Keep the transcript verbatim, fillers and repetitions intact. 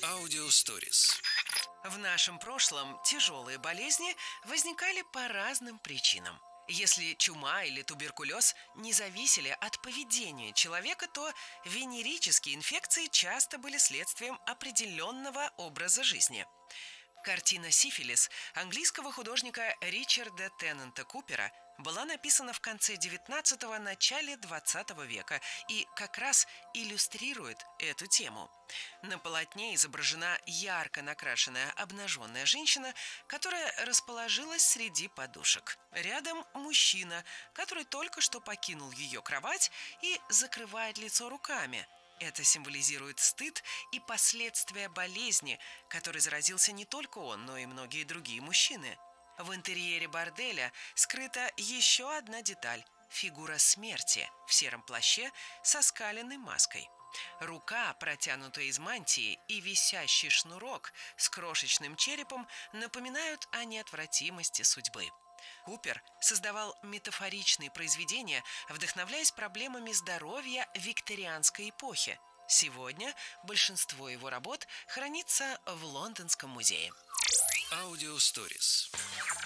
Аудиосторис. В нашем прошлом тяжелые болезни возникали по разным причинам. Если чума или туберкулез не зависели от поведения человека, то венерические инфекции часто были следствием определенного образа жизни. Картина «Сифилис» английского художника Ричарда Теннанта Купера была написана в конце девятнадцатого – начале двадцатого века и как раз иллюстрирует эту тему. На полотне изображена ярко накрашенная обнаженная женщина, которая расположилась среди подушек. Рядом мужчина, который только что покинул ее кровать и закрывает лицо руками. Это символизирует стыд и последствия болезни, которой заразился не только он, но и многие другие мужчины. В интерьере борделя скрыта еще одна деталь – фигура смерти в сером плаще со скаленной маской. Рука, протянутая из мантии, и висящий шнурок с крошечным черепом напоминают о неотвратимости судьбы. Купер создавал метафоричные произведения, вдохновляясь проблемами здоровья викторианской эпохи. Сегодня большинство его работ хранится в Лондонском музее. Аудиосторис.